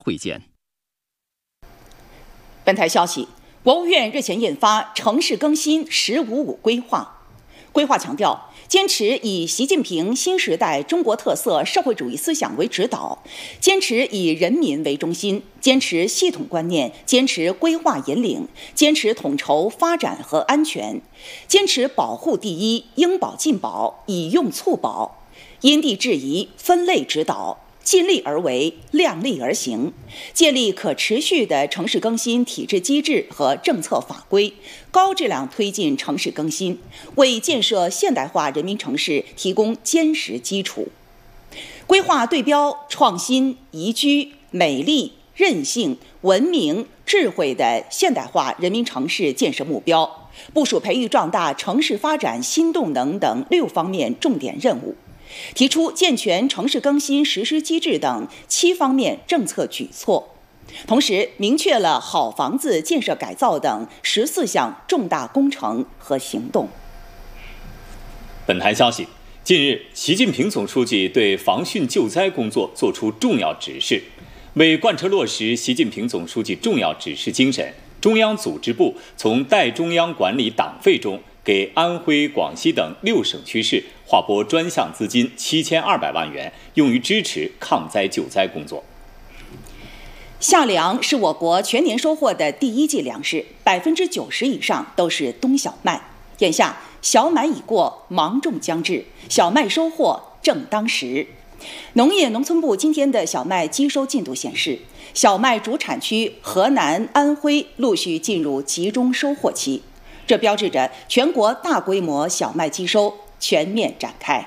会见。 本台消息，国务院日前印发《城市更新“十五五”规划》，规划强调，坚持以习近平新时代中国特色社会主义思想为指导，坚持以人民为中心，坚持系统观念，坚持规划引领，坚持统筹发展和安全，坚持保护第一，应保尽保，以用促保，因地制宜，分类指导，尽力而为，量力而行，建立可持续的城市更新体制机制和政策法规，高质量推进城市更新，为建设现代化人民城市提供坚实基础。规划对标创新、宜居、美丽、韧性、文明、智慧的现代化人民城市建设目标，部署培育壮大城市发展新动能等6方面重点任务。提出健全城市更新实施机制等7方面政策举措，同时明确了好房子建设改造等14项重大工程和行动。 本台消息，近日，习近平总书记对防汛救灾工作作出重要指示，为贯彻落实习近平总书记重要指示精神，中央组织部从代中央管理党费中给安徽、广西等6省区市划拨专项资金7200万元，用于支持抗灾救灾工作。 夏粮是我国全年收获的第一季粮食，90%以上都是冬小麦。眼下小满已过，芒种将至，小麦收获正当时。农业农村部今天的小麦机收进度显示，小麦主产区河南、安徽陆续进入集中收获期。这标志着全国大规模小麦机收全面展开。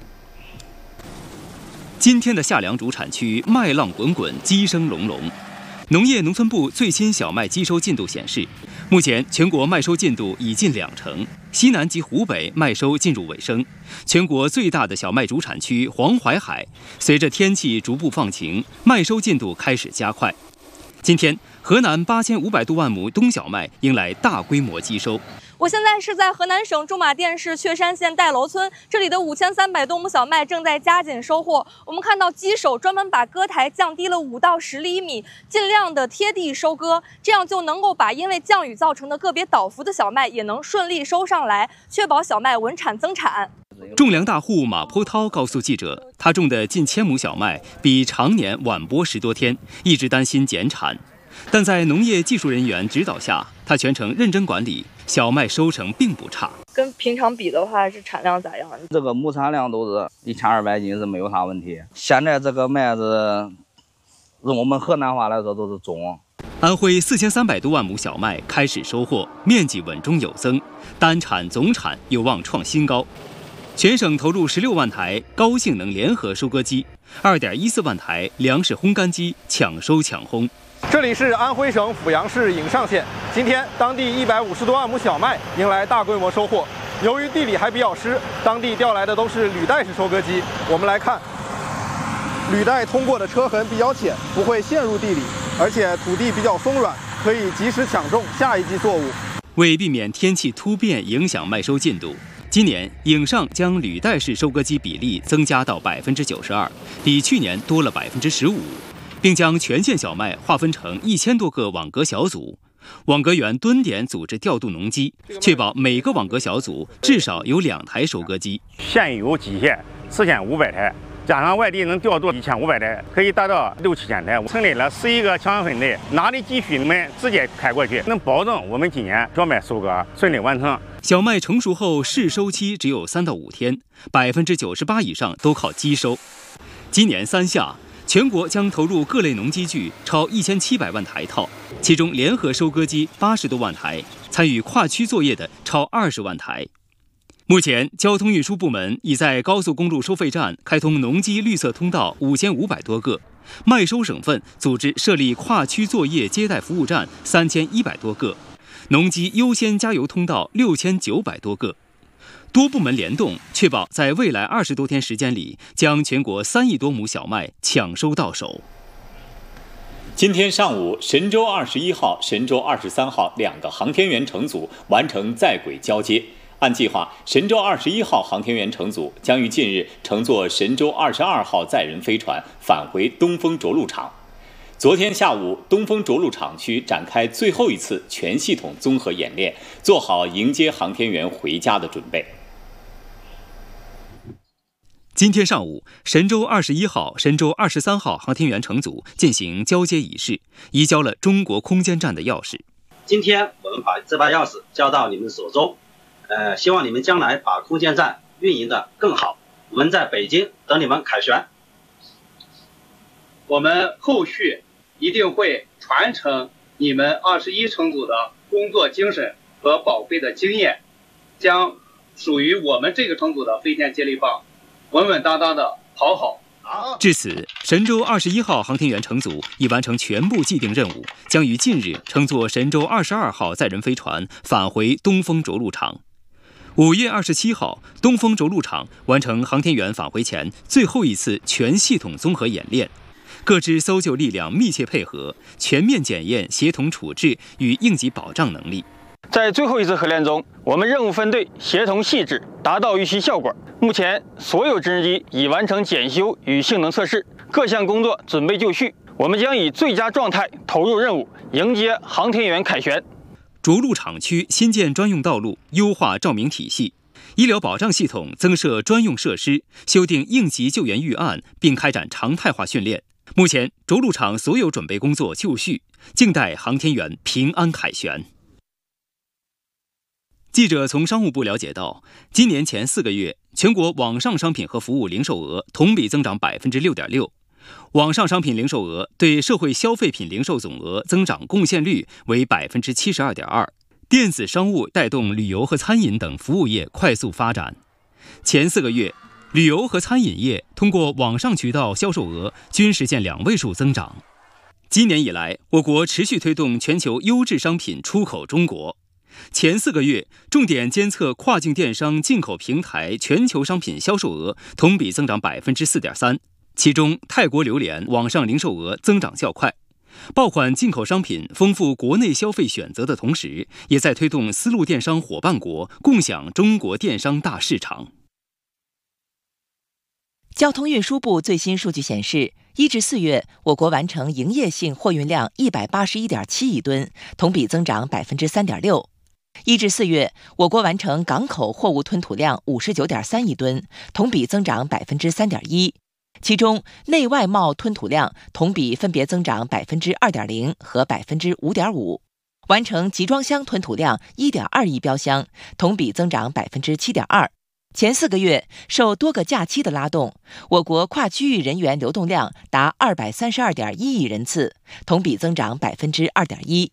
今天的夏粮主产区麦浪滚滚，鸡声隆隆。农业农村部最新小麦机收进度显示，目前全国麦收进度已近20%，西南及湖北麦收进入尾声。全国最大的小麦主产区黄淮海，随着天气逐步放晴，麦收进度开始加快。今天，河南8500多万亩冬小麦迎来大规模机收。 我现在是在河南省驻马店市确山县戴楼村，这里的5300多亩小麦正在加紧收获。我们看到机手专门把割台降低了5到10厘米，尽量的贴地收割，这样就能够把因为降雨造成的个别倒伏的小麦也能顺利收上来，确保小麦稳产增产。 种粮大户马坡涛告诉记者，他种的近1000亩小麦比常年晚播10多天，一直担心减产，但在农业技术人员指导下，他全程认真管理，小麦收成并不差。 跟平常比的话，是产量咋样？ 这个亩产量都是1200斤，是没有啥问题。现在这个麦子，用我们河南话来说都是种。 安徽4300多万亩小麦开始收获，面积稳中有增，单产总产有望创新高。全省投入16万台高性能联合收割机，2.14万台粮食烘干机抢收抢烘。 这里是安徽省阜阳市颍上县，今天当地150多万亩小麦迎来大规模收获。由于地里还比较湿，当地调来的都是履带式收割机。我们来看，履带通过的车痕比较浅，不会陷入地里，而且土地比较松软，可以及时抢种下一季作物。 为避免天气突变影响麦收进度，今年颍上将履带式收割机比例增加到92%，比去年多了15%，并将全县小麦划分成1000多个网格小组，网格员蹲点组织调度农机，确保每个网格小组至少有2台收割机。 现有机械4500台，加上外地能调度1500台，可以达到6、7千台。成立了11个强分队，哪里急需你们直接开过去，能保证我们今年小麦收割顺利完成。 小麦成熟后试收期只有3到5天，98%以上都靠机收。今年3夏，全国将投入各类农机具超1700万台套，其中联合收割机80多万台，参与跨区作业的超20万台。目前，交通运输部门已在高速公路收费站开通农机绿色通道5500多个，麦收省份组织设立跨区作业接待服务站3100多个，农机优先加油通道6900多个。多部门联动，确保在未来20多天时间里，将全国3亿多亩小麦抢收到手。 今天上午，神舟21号、神舟23号2个航天员乘组完成在轨交接。按计划，神舟21号航天员乘组将于近日乘坐神舟22号载人飞船返回东风着陆场。 昨天下午，东风着陆厂区展开最后一次全系统综合演练，做好迎接航天员回家的准备。 今天上午，神舟21号、神舟23号航天员乘组进行交接仪式，移交了中国空间站的钥匙。 今天我们把这把钥匙交到你们手中，希望你们将来把空间站运营的更好。我们在北京等你们凯旋。 我们后续一定会传承你们21乘组的工作精神和宝贵的经验，将属于我们这个乘组的飞天接力棒稳稳当当的跑好。 至此，神舟21号航天员乘组已完成全部既定任务，将于近日乘坐神舟22号载人飞船返回东风着陆场。5月27号，东风着陆场完成航天员返回前最后一次全系统综合演练，各支搜救力量密切配合，全面检验协同处置与应急保障能力。 在最后一次合练中，我们任务分队协同细致，达到预期效果。目前，所有直升机已完成检修与性能测试，各项工作准备就绪。我们将以最佳状态投入任务，迎接航天员凯旋。 着陆场区新建专用道路，优化照明体系，医疗保障系统增设专用设施，修订应急救援预案，并开展常态化训练。目前，着陆场所有准备工作就绪，静待航天员平安凯旋。记者从商务部了解到，今年前4个月，全国网上商品和服务零售额同比增长 6.6%， 网上商品零售额对社会消费品零售总额增长贡献率为 72.2%。 电子商务带动旅游和餐饮等服务业快速发展。前4个月，旅游和餐饮业通过网上渠道销售额均实现2位数增长。今年以来，我国持续推动全球优质商品出口中国。前4个月，重点监测跨境电商进口平台全球商品销售额同比增长 4.3%， 其中泰国榴莲网上零售额增长较快。爆款进口商品丰富国内消费选择的同时，也在推动丝路电商伙伴国共享中国电商大市场。 交通运输部最新数据显示，1至4月，我国完成营业性货运量181.7亿吨，同比增长 3.6%。1至4月，我国完成港口货物吞吐量59.3亿吨，同比增长 3.1%。其中，内外贸吞吐量同比分别增长 2.0% 和 5.5%， 完成集装箱吞吐量 1.2亿标箱，同比增长 7.2%。前4个月，受多个假期的拉动，我国跨区域人员流动量达 232.1亿人次，同比增长 2.1%。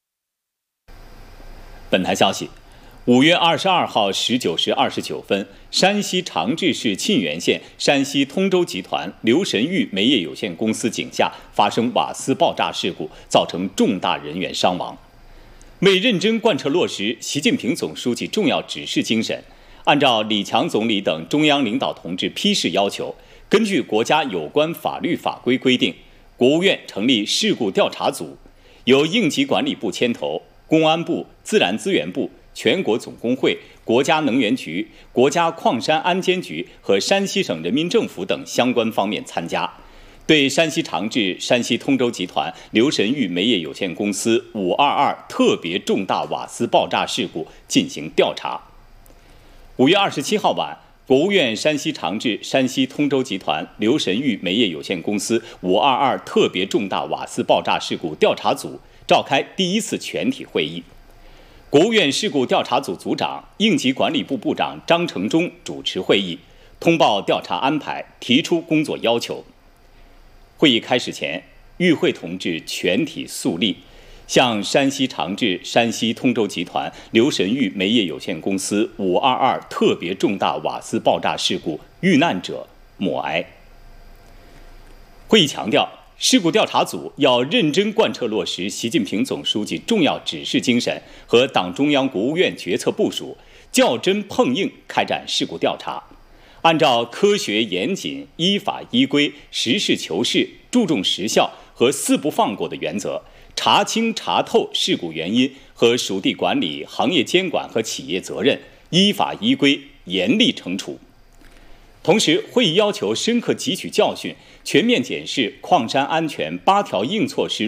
本台消息，5月22号19时29分，山西长治市沁源县山西通州集团刘神玉煤业有限公司井下发生瓦斯爆炸事故，造成重大人员伤亡。为认真贯彻落实习近平总书记重要指示精神，按照李强总理等中央领导同志批示要求，根据国家有关法律法规规定，国务院成立事故调查组，由应急管理部牵头，公安部、自然资源部、全国总工会、国家能源局、国家矿山安监局和山西省人民政府等相关方面参加，对山西长治、山西通州集团刘神玉煤业有限公司522特别重大瓦斯爆炸事故进行调查。5月27号晚，国务院山西长治、山西通州集团刘神玉煤业有限公司522特别重大瓦斯爆炸事故调查组召开第1次全体会议。国务院事故调查组组长、应急管理部部长张成忠主持会议，通报调查安排，提出工作要求。会议开始前，与会同志全体肃立，向山西长治、山西通州集团刘神玉煤业有限公司522特别重大瓦斯爆炸事故遇难者默哀。会议强调，事故调查组要认真贯彻落实习近平总书记重要指示精神和党中央、国务院决策部署，较真碰硬开展事故调查，按照科学严谨、依法依规、实事求是、注重实效和4不放过的原则，查清查透事故原因和属地管理、行业监管和企业责任，依法依规严厉惩处。 同时，会议要求深刻汲取教训，全面检视矿山安全8条硬措施